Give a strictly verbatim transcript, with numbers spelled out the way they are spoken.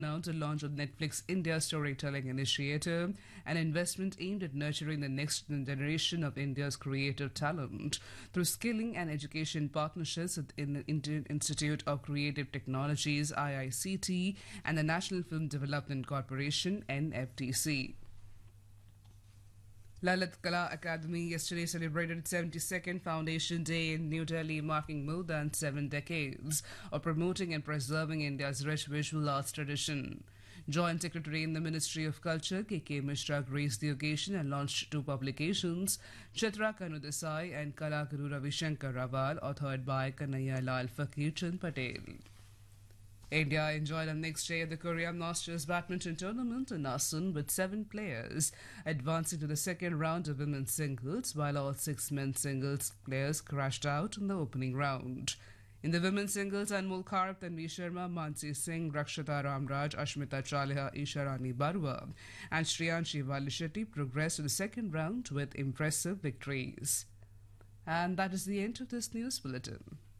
announced the launch of Netflix India Storytelling Initiative, an investment aimed at nurturing the next generation of India's creative talent through skilling and education partnerships in the Indian Institute of Creative Technologies I I C T and the National Film Development Corporation N F D C. Lalit Kala Academy yesterday celebrated its seventy-second Foundation Day in New Delhi, marking more than seven decades of promoting and preserving India's rich visual arts tradition. Joint Secretary in the Ministry of Culture, K K Mishra, graced the occasion and launched two publications, Chitra Kanu Desai and Kala Guru Ravi Shankar Rawal, authored by Kanhaiya Lal Fakir Chand Patel. India enjoyed a next day at the Korea Masters badminton tournament in Asan with seven players advancing to the second round of women's singles, while all six men's singles players crashed out in the opening round. In the women's singles, Anmol Kharp, Tanvi Sharma, Mansi Singh, Rakshita Ramraj, Ashmita Chaliha, Isharani Barua and Shriyanshi Valishetty progressed to the second round with impressive victories. And that is the end of this news bulletin.